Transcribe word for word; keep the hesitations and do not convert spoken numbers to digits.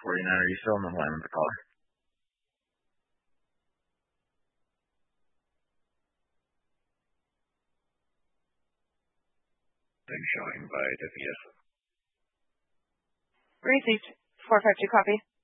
forty-nine. Are you still on the line with the caller? Thing showing by W P S. Received. four five two copy.